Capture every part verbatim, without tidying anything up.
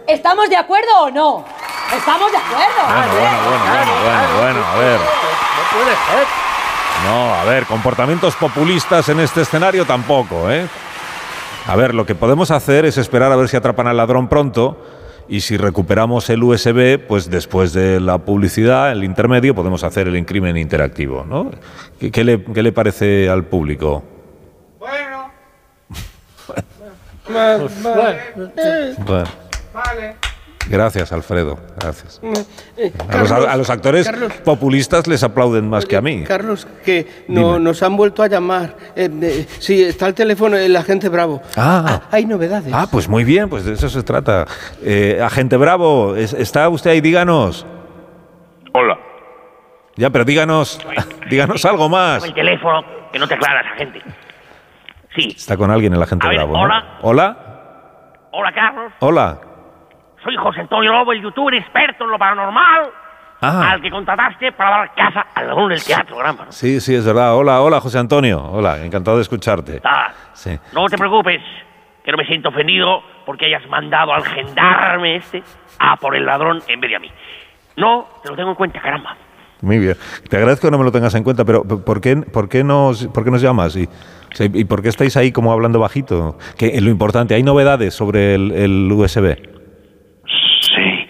¿Estamos de acuerdo o no? ¿Estamos de acuerdo? Bueno, bueno, bueno, bueno, bueno, bueno, a ver. No puede ser. No, a ver, comportamientos populistas en este escenario tampoco, ¿eh? A ver, lo que podemos hacer es esperar a ver si atrapan al ladrón pronto y si recuperamos el U S B, pues después de la publicidad, el intermedio, podemos hacer el incrimen interactivo, ¿no? ¿Qué, qué le, qué le parece al público? Bueno. Bueno, Bueno. Vale. Gracias, Alfredo, gracias. eh, A los, Carlos, a los actores Carlos, populistas les aplauden más que a mí. Carlos, que no, Dime. nos han vuelto a llamar. Eh, eh, sí, está el teléfono, el agente Bravo. Ah. hay novedades. Ah, pues muy bien, pues de eso se trata. Eh, agente Bravo, ¿es- ¿está usted ahí? Díganos. Hola. Ya, pero díganos, díganos algo más. El teléfono, que no te aclaras, agente. Sí. Está con alguien el agente A ver, Bravo, ¿no? hola. ¿Hola? Hola, Carlos. Hola. Soy José Antonio Lobo, el youtuber experto en lo paranormal, Ah. al que contrataste para dar caza al ladrón del teatro, gran mano. Sí, sí, es verdad. Hola, hola, José Antonio. Hola, encantado de escucharte. Ah, Sí. no te preocupes, que no me siento ofendido porque hayas mandado al gendarme este a por el ladrón en vez de a mí. No, te lo tengo en cuenta, caramba. Muy bien. Te agradezco que no me lo tengas en cuenta, pero ¿por qué, por qué, nos, por qué nos llamas? Y, o sea, ¿y por qué estáis ahí como hablando bajito? Que es lo importante, ¿hay novedades sobre el, el U S B? Sí.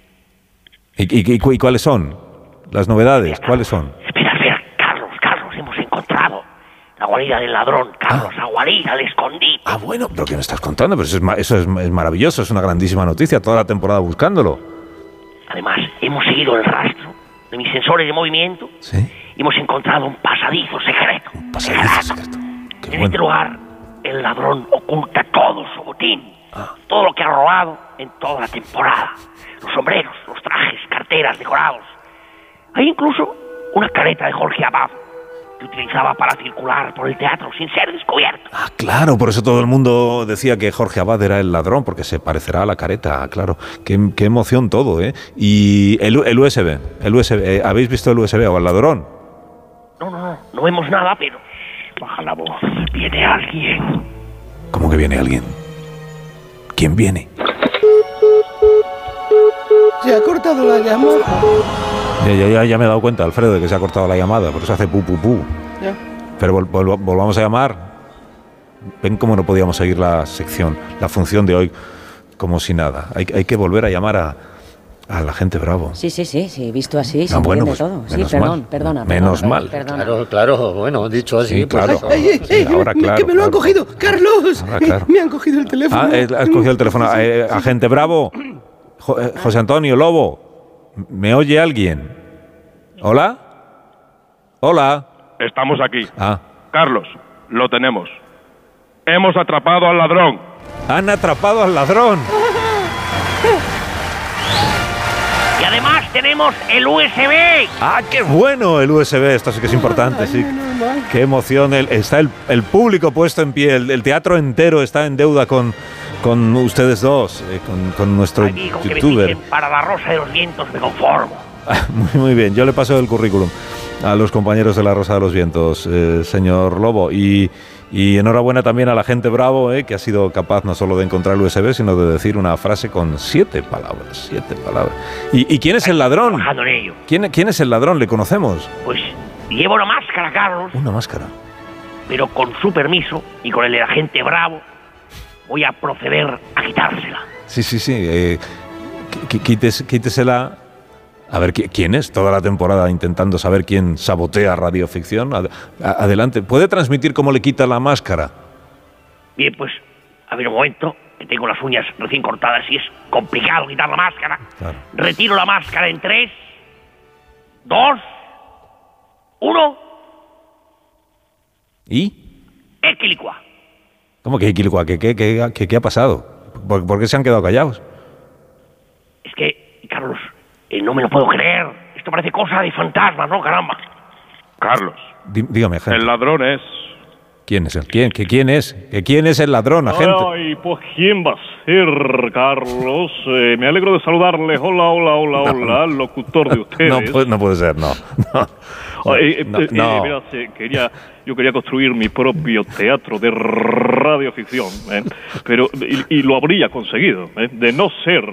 ¿Y, y, y cu- y cuáles son? Las novedades, ¿cuáles son? Espera, espera, Carlos, Carlos, hemos encontrado la guarida del ladrón, Carlos, la guarida, el escondite. Ah, bueno, pero ¿qué me estás contando? Pero eso es, ma- eso es, es maravilloso, es una grandísima noticia, toda la temporada buscándolo. Además, hemos seguido el rastro de mis sensores de movimiento Sí. y hemos encontrado un pasadizo secreto. Un pasadizo secreto. Qué En bueno. este lugar, el ladrón oculta todo su botín, Ah. todo lo que ha robado en toda la temporada. Los sombreros, los trajes, carteras, decorados. Hay incluso una careta de Jorge Abad que utilizaba para circular por el teatro sin ser descubierto. Ah, claro, por eso todo el mundo decía que Jorge Abad era el ladrón, porque se parecerá a la careta, claro. Qué, qué emoción todo, ¿eh? Y el, el U S B, el U S B, eh, ¿habéis visto el U S B o al ladrón? No, no, no, no vemos nada, pero baja la voz, viene alguien. ¿Cómo que viene alguien? ¿Quién viene? Se ha cortado la llamada. Ya, ya, ya, ya me he dado cuenta, Alfredo, de que se ha cortado la llamada, por eso hace pu, pu, pu. Ya. Pero vol- vol- volvamos a llamar. Ven cómo no podíamos seguir la sección, la función de hoy, como si nada. Hay, hay que volver a llamar a, a la gente Bravo. Sí, sí, sí, sí, visto así, se Ah, bueno, entiende pues, todo. Sí, menos perdón, mal. perdona. Menos perdona, mal. Perdona. Claro, claro, bueno, dicho así. Sí, pues claro. eso. Ay, ay, Sí, ay, ahora, que claro, me lo han claro. cogido. ¡Carlos! Ahora, claro. Me han cogido el teléfono. Ah, eh, has cogido el teléfono. Eh, agente Bravo, Jo- eh, José Antonio Lobo, ¿me oye alguien? ¿Hola? ¿Hola? Estamos aquí. Ah, Carlos, lo tenemos. Hemos atrapado al ladrón. han atrapado al ladrón. Y además tenemos el U S B. ¡Ah, qué bueno el U S B! Esto sí que es importante, sí. ¡Qué emoción! El- está el, el público puesto en pie, el, el teatro entero está en deuda con, con ustedes dos, eh, con, con nuestro Allí con que me youtuber. fichen para la Rosa de los Vientos me conformo. Muy, muy bien, yo le paso el currículum a los compañeros de la Rosa de los Vientos, eh, señor Lobo, y, y enhorabuena también a la gente Bravo, eh, que ha sido capaz no solo de encontrar el U S B, sino de decir una frase con siete palabras, siete palabras. ¿Y, y quién es el ladrón? Trabajando en ello. ¿Quién, ¿Quién es el ladrón? ¿Le conocemos? Pues lleva una máscara, Carlos, Una máscara. pero con su permiso y con el de la gente Bravo voy a proceder a quitársela. Sí, sí, sí. Eh, qu- quítese- quítesela. A ver, ¿qui- ¿quién es? Toda la temporada intentando saber quién sabotea radioficción. Ad- a- adelante. ¿Puede transmitir cómo le quita la máscara? Bien, pues, a ver un momento, que tengo las uñas recién cortadas y es complicado quitar la máscara. Claro. Retiro la máscara en tres, dos, uno, ¿Y? equilicua. ¿Cómo que Iquilicua? ¿Qué, qué, qué, qué- qué ha pasado? ¿Por, por qué se han quedado callados? Es que, Carlos, eh, no me lo puedo creer. Esto parece cosa de fantasmas, ¿no? Caramba. Carlos, Dí- dígame, agente. el ladrón es... ¿Quién es? el- ¿Quién, que, ¿Quién es? ¿Que ¿Quién es el ladrón, agente? Ay, pues ¿quién va a ser, Carlos? Eh, me alegro de saludarles. Hola, hola, hola, No, hola, locutor de ustedes. No, puede, no puede ser, no. No, Ay, eh, no, eh, no. eh, verás, eh, quería, yo quería construir mi propio teatro de radioficción, ¿eh? Pero, y, y lo habría conseguido, ¿eh? De no ser